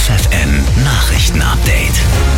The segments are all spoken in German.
FFN Nachrichtenupdate.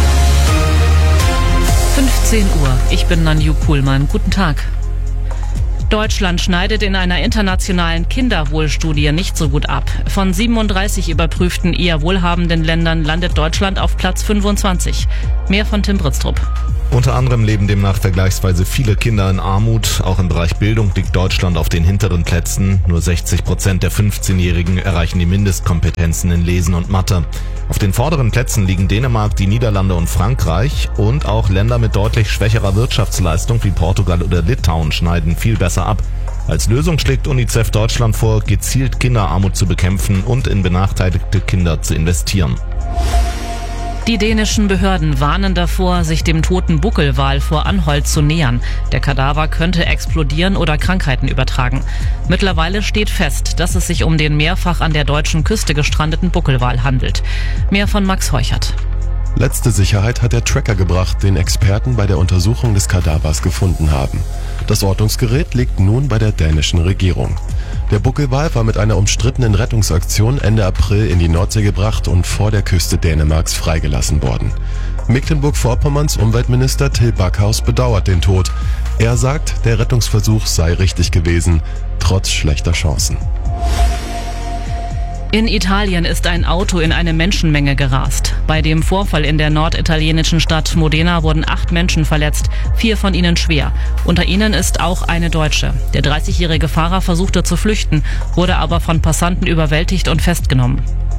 15 Uhr. Ich bin Nanju Kuhlmann. Guten Tag. Deutschland schneidet in einer internationalen Kinderwohlstudie nicht so gut ab. Von 37 überprüften eher wohlhabenden Ländern landet Deutschland auf Platz 25. Mehr von Tim Britztrup. Unter anderem leben demnach vergleichsweise viele Kinder in Armut. Auch im Bereich Bildung liegt Deutschland auf den hinteren Plätzen. Nur 60% der 15-Jährigen erreichen die Mindestkompetenzen in Lesen und Mathe. Auf den vorderen Plätzen liegen Dänemark, die Niederlande und Frankreich. Und auch Länder mit deutlich schwächerer Wirtschaftsleistung wie Portugal oder Litauen schneiden viel besser ab. Als Lösung schlägt UNICEF Deutschland vor, gezielt Kinderarmut zu bekämpfen und in benachteiligte Kinder zu investieren. Die dänischen Behörden warnen davor, sich dem toten Buckelwal vor Anholt zu nähern. Der Kadaver könnte explodieren oder Krankheiten übertragen. Mittlerweile steht fest, dass es sich um den mehrfach an der deutschen Küste gestrandeten Buckelwal handelt. Mehr von Max Heuchert. Letzte Sicherheit hat der Tracker gebracht, den Experten bei der Untersuchung des Kadavers gefunden haben. Das Ortungsgerät liegt nun bei der dänischen Regierung. Der Buckelwal war mit einer umstrittenen Rettungsaktion Ende April in die Nordsee gebracht und vor der Küste Dänemarks freigelassen worden. Mecklenburg-Vorpommerns Umweltminister Till Backhaus bedauert den Tod. Er sagt, der Rettungsversuch sei richtig gewesen, trotz schlechter Chancen. In Italien ist ein Auto in eine Menschenmenge gerast. Bei dem Vorfall in der norditalienischen Stadt Modena wurden 8 Menschen verletzt, 4 von ihnen schwer. Unter ihnen ist auch eine Deutsche. Der 30-jährige Fahrer versuchte zu flüchten, wurde aber von Passanten überwältigt und festgenommen.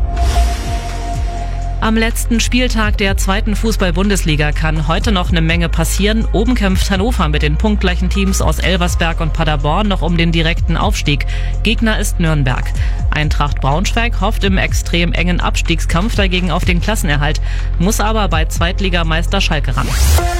Am letzten Spieltag der 2. Fußball-Bundesliga kann heute noch eine Menge passieren. Oben kämpft Hannover mit den punktgleichen Teams aus Elversberg und Paderborn noch um den direkten Aufstieg. Gegner ist Nürnberg. Eintracht Braunschweig hofft im extrem engen Abstiegskampf dagegen auf den Klassenerhalt, muss aber bei Zweitligameister Schalke ran.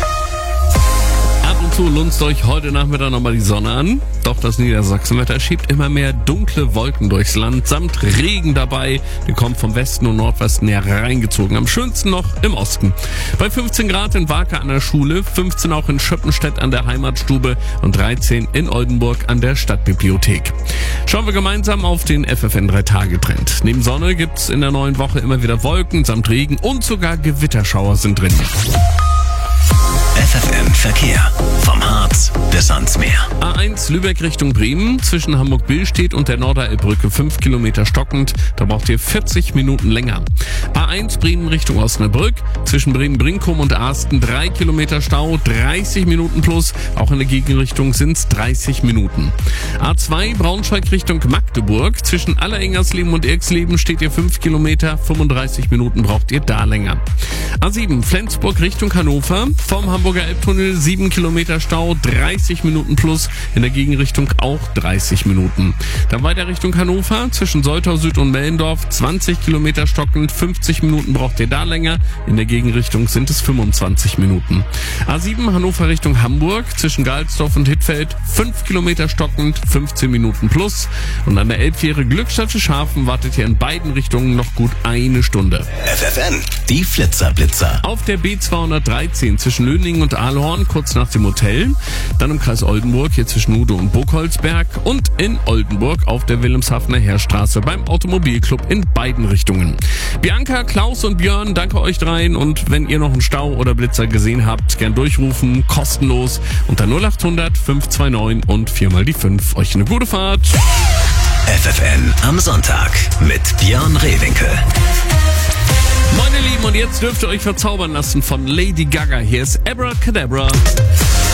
Ab und zu lunzt euch heute Nachmittag nochmal die Sonne an. Doch das Niedersachsenwetter schiebt immer mehr dunkle Wolken durchs Land, samt Regen dabei. Die kommt vom Westen und Nordwesten hereingezogen. Am schönsten noch im Osten. Bei 15 Grad in Wake an der Schule, 15 auch in Schöppenstedt an der Heimatstube und 13 in Oldenburg an der Stadtbibliothek. Schauen wir gemeinsam auf den FFN 3-Tage-Trend. Neben Sonne gibt's in der neuen Woche immer wieder Wolken samt Regen und sogar Gewitterschauer sind drin. FFN Verkehr. Vom Harz bis ans Meer. A1 Lübeck Richtung Bremen. Zwischen Hamburg-Billstedt und der Norderelbbrücke 5 Kilometer stockend. Da braucht ihr 40 Minuten länger. A1 Bremen Richtung Osnabrück. Zwischen Bremen-Brinkum und Arsten 3 Kilometer Stau, 30 Minuten plus. Auch in der Gegenrichtung sind's 30 Minuten. A2 Braunschweig Richtung Magdeburg. Zwischen Allerengersleben und Irxleben steht ihr 5 Kilometer, 35 Minuten braucht ihr da länger. A7 Flensburg Richtung Hannover. Vom Hamburger Elbtunnel 7 Kilometer Stau, 30 Minuten plus, in der Gegenrichtung auch 30 Minuten. Dann weiter Richtung Hannover, zwischen Soltau Süd und Mellendorf 20 Kilometer stockend, 50 Minuten braucht ihr da länger, in der Gegenrichtung sind es 25 Minuten. A7 Hannover Richtung Hamburg, zwischen Galsdorf und Hittfeld 5 Kilometer stockend, 15 Minuten plus. Und an der Elbfähre Glückstadt-Schafen wartet ihr in beiden Richtungen noch gut eine Stunde. FFN, die Flitzer-Blitzer. Auf der B213 zwischen Löningen und Aalhorn, kurz nach dem Hotel. Dann im Kreis Oldenburg, hier zwischen Nude und Burgholzberg. Und in Oldenburg auf der Wilhelmshavener Heerstraße beim Automobilclub in beiden Richtungen. Bianca, Klaus und Björn, danke euch dreien. Und wenn ihr noch einen Stau oder Blitzer gesehen habt, gern durchrufen, kostenlos unter 0800 529 und 4 die 5. Euch eine gute Fahrt. FFN am Sonntag mit Björn Rehwinkel. Meine Lieben, und jetzt dürft ihr euch verzaubern lassen von Lady Gaga. Hier ist Abracadabra.